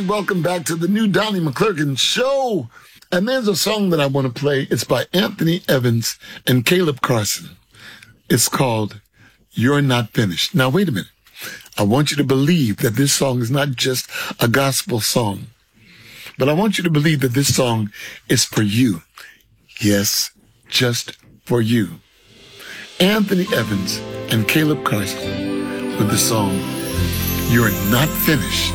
Welcome back to the new Donnie McClurkin Show. And there's a song that I want to play. It's by Anthony Evans and Caleb Carson. It's called You're Not Finished. Now, wait a minute. I want you to believe that this song is not just a gospel song, but I want you to believe that this song is for you. Yes, just for you. Anthony Evans and Caleb Carson with the song You're Not Finished.